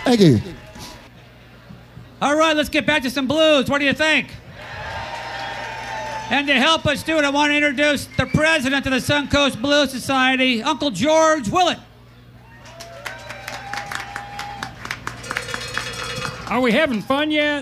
Thank you. All right, let's get back to some blues. What do you think? And to help us do it, I want to introduce the president of the Suncoast Blues Society, Uncle George Willett. Are we having fun yet?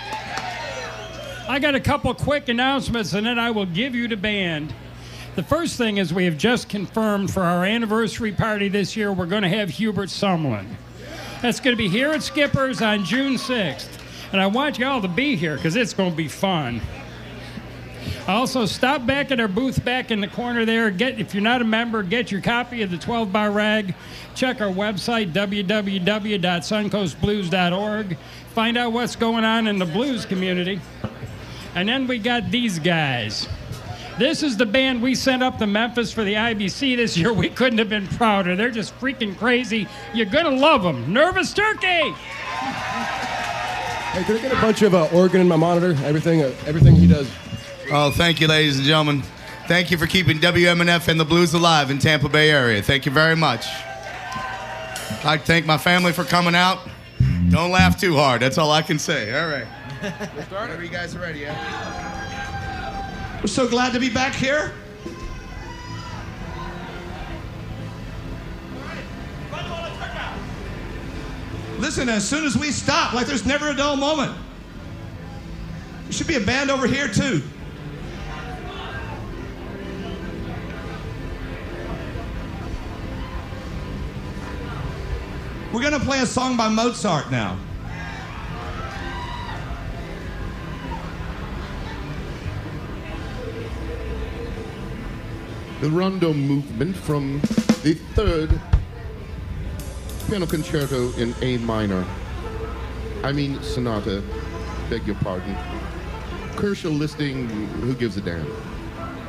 I got a couple quick announcements, and then I will give you the band. The first thing is we have just confirmed for our anniversary party this year, we're going to have Hubert Sumlin. That's going to be here at Skipper's on June 6th. And I want you all to be here because it's going to be fun. Also, stop back at our booth back in the corner there. If you're not a member, get your copy of the 12-Bar Rag. Check our website, www.suncoastblues.org. Find out what's going on in the blues community. And then we got these guys. This is the band we sent up to Memphis for the IBC this year. We couldn't have been prouder. They're just freaking crazy. You're going to love them. Nervous Turkey! Hey, can I get a bunch of organ in my monitor? Everything he does. Oh, thank you, ladies and gentlemen. Thank you for keeping WMNF and the blues alive in Tampa Bay area. Thank you very much. I'd like to thank my family for coming out. Don't laugh too hard. That's all I can say. All right. We'll start whenever you guys are ready, yeah? We're so glad to be back here. Listen, as soon as we stop, like there's never a dull moment. There should be a band over here, too. We're going to play a song by Mozart now. The rondo movement from the third piano concerto in A minor. Sonata, beg your pardon. Kershaw listing, who gives a damn?